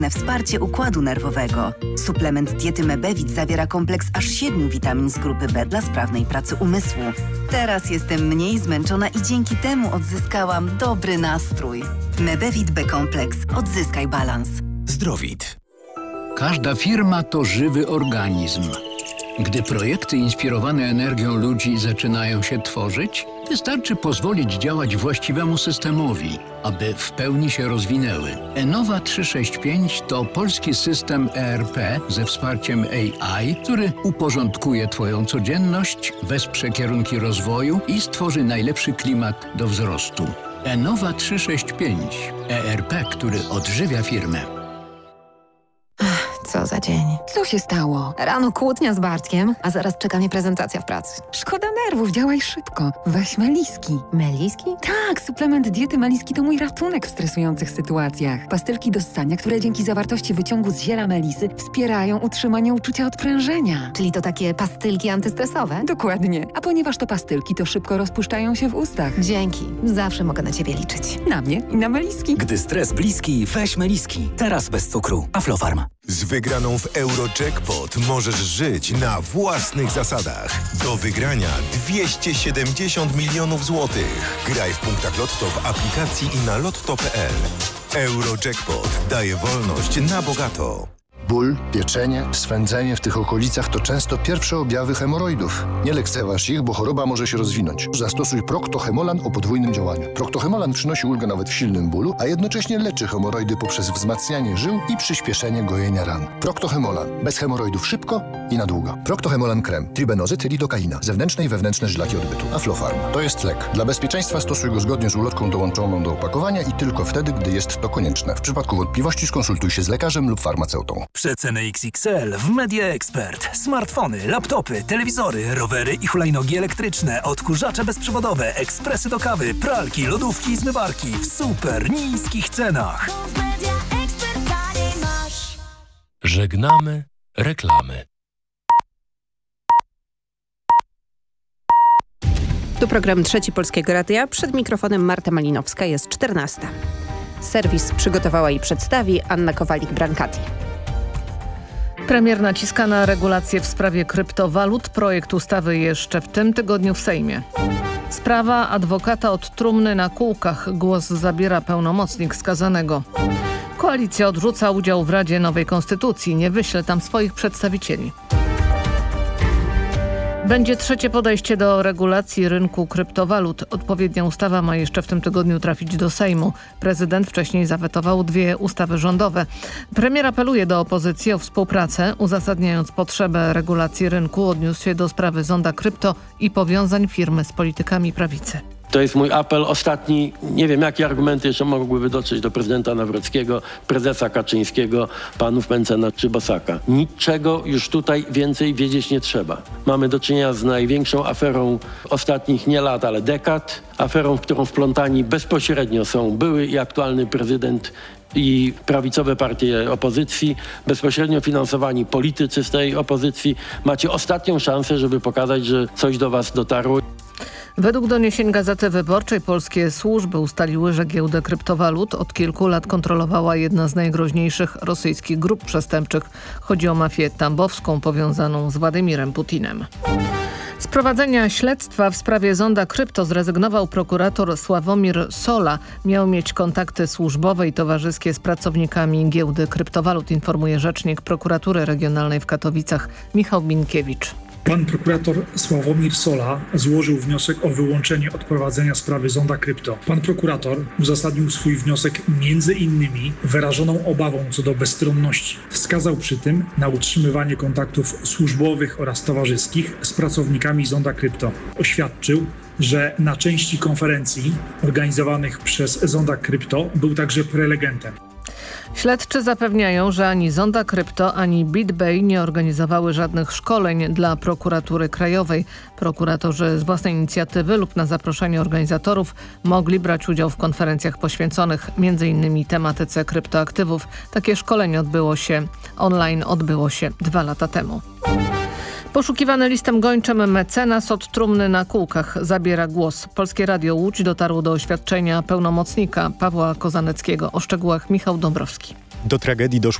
Wsparcie układu nerwowego. Suplement diety Mebevit zawiera kompleks aż 7 witamin z grupy B dla sprawnej pracy umysłu. Teraz jestem mniej zmęczona i dzięki temu odzyskałam dobry nastrój. Mebevit B-kompleks. Odzyskaj balans. Zdrowit. Każda firma to żywy organizm. Gdy projekty inspirowane energią ludzi zaczynają się tworzyć, wystarczy pozwolić działać właściwemu systemowi, aby w pełni się rozwinęły. Enova 365 to polski system ERP ze wsparciem AI, który uporządkuje Twoją codzienność, wesprze kierunki rozwoju i stworzy najlepszy klimat do wzrostu. Enova 365. ERP, który odżywia firmę. Co za dzień. Co się stało? Rano kłótnia z Bartkiem, a zaraz czeka mnie prezentacja w pracy. Szkoda nerwów, działaj szybko. Weź Meliski. Meliski? Tak, suplement diety Meliski to mój ratunek w stresujących sytuacjach. Pastylki do ssania, które dzięki zawartości wyciągu z ziela melisy wspierają utrzymanie uczucia odprężenia. Czyli to takie pastylki antystresowe? Dokładnie. A ponieważ to pastylki, to szybko rozpuszczają się w ustach. Dzięki. Zawsze mogę na Ciebie liczyć. Na mnie i na Meliski. Gdy stres bliski, weź Meliski. Teraz bez cukru. Aflofarm. Z wygraną w Eurojackpot możesz żyć na własnych zasadach. Do wygrania 270 milionów złotych. Graj w punktach Lotto w aplikacji i na lotto.pl. Eurojackpot daje wolność na bogato. Ból, pieczenie, swędzenie w tych okolicach to często pierwsze objawy hemoroidów. Nie lekceważ ich, bo choroba może się rozwinąć. Zastosuj Procto-Hemolan o podwójnym działaniu. Procto-Hemolan przynosi ulgę nawet w silnym bólu, a jednocześnie leczy hemoroidy poprzez wzmacnianie żył i przyspieszenie gojenia ran. Procto-Hemolan. Bez hemoroidów szybko i na długo. Procto-Hemolan krem. Tribenozyt, lidokaina. Zewnętrzne i wewnętrzne żylaki odbytu. Aflofarm. To jest lek. Dla bezpieczeństwa stosuj go zgodnie z ulotką dołączoną do opakowania i tylko wtedy, gdy jest to konieczne. W przypadku wątpliwości skonsultuj się z lekarzem lub farmaceutą. Przeceny XXL w Media Expert. Smartfony, laptopy, telewizory, rowery i hulajnogi elektryczne, odkurzacze bezprzewodowe, ekspresy do kawy, pralki, lodówki i zmywarki w super niskich cenach. Żegnamy reklamy. Tu program Trzeci Polskiego Radia. Przed mikrofonem Marta Malinowska, jest 14. Serwis przygotowała i przedstawi Anna Kowalik-Brankati. Premier naciska na regulacje w sprawie kryptowalut. Projekt ustawy jeszcze w tym tygodniu w Sejmie. Sprawa adwokata od trumny na kółkach. Głos zabiera pełnomocnik skazanego. Koalicja odrzuca udział w Radzie Nowej Konstytucji. Nie wyśle tam swoich przedstawicieli. Będzie trzecie podejście do regulacji rynku kryptowalut. Odpowiednia ustawa ma jeszcze w tym tygodniu trafić do Sejmu. Prezydent wcześniej zawetował 2 ustawy rządowe. Premier apeluje do opozycji o współpracę. Uzasadniając potrzebę regulacji rynku, odniósł się do sprawy Zonda Krypto i powiązań firmy z politykami prawicy. To jest mój apel ostatni. Nie wiem, jakie argumenty jeszcze mogłyby dotrzeć do prezydenta Nawrockiego, prezesa Kaczyńskiego, panów Mencena czy Bosaka. Niczego już tutaj więcej wiedzieć nie trzeba. Mamy do czynienia z największą aferą ostatnich nie lat, ale dekad. Aferą, w którą wplątani bezpośrednio są były i aktualny prezydent i prawicowe partie opozycji, bezpośrednio finansowani politycy z tej opozycji. Macie ostatnią szansę, żeby pokazać, że coś do was dotarło. Według doniesień Gazety Wyborczej polskie służby ustaliły, że giełdę kryptowalut od kilku lat kontrolowała jedna z najgroźniejszych rosyjskich grup przestępczych. Chodzi o mafię tambowską powiązaną z Władimirem Putinem. Z prowadzenia śledztwa w sprawie Zonda Krypto zrezygnował prokurator Sławomir Sola. Miał mieć kontakty służbowe i towarzyskie z pracownikami giełdy kryptowalut, informuje rzecznik prokuratury regionalnej w Katowicach Michał Minkiewicz. Pan prokurator Sławomir Sola złożył wniosek o wyłączenie od prowadzenia sprawy Zonda Krypto. Pan prokurator uzasadnił swój wniosek między innymi wyrażoną obawą co do bezstronności. Wskazał przy tym na utrzymywanie kontaktów służbowych oraz towarzyskich z pracownikami Zonda Krypto. Oświadczył, że na części konferencji organizowanych przez Zonda Krypto był także prelegentem. Śledczy zapewniają, że ani Zonda Krypto, ani BitBay nie organizowały żadnych szkoleń dla prokuratury krajowej. Prokuratorzy z własnej inicjatywy lub na zaproszenie organizatorów mogli brać udział w konferencjach poświęconych m.in. tematyce kryptoaktywów. Takie szkolenie odbyło się 2 lata temu. Poszukiwany listem gończym mecenas od trumny na kółkach zabiera głos. Polskie Radio Łódź dotarło do oświadczenia pełnomocnika Pawła Kozaneckiego. O szczegółach Michał Dąbrowski. Do tragedii doszło